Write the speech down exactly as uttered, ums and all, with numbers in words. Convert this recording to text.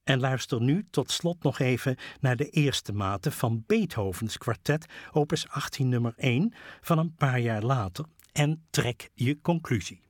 En luister nu tot slot nog even naar de eerste mate van Beethovens kwartet, opus achttien nummer één, van een paar jaar later, en trek je conclusie.